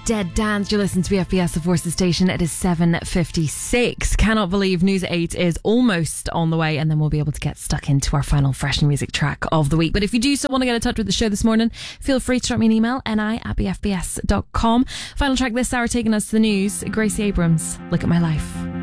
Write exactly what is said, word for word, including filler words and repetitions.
Dead Dance. You're listening to B F B S, the Forces Station. It is seven fifty-six. Cannot believe News at eight is almost on the way, and then we'll be able to get stuck into our final fresh new music track of the week. But if you do still want to get in touch with the show this morning, feel free to drop me an email, ni at b f b s dot com. Final track this hour taking us to the news, Gracie Abrams, Look at My Life.